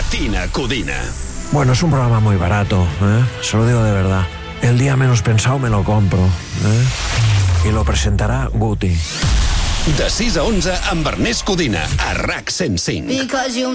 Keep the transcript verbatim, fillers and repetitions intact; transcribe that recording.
Matina Codina. Bueno, es un programa muy barato, ¿eh? Se lo digo de verdad. El día menos pensado me lo compro, ¿eh? Y lo presentará Guti. De sis a onze amb Ernest Codina, a RAC cent cinc.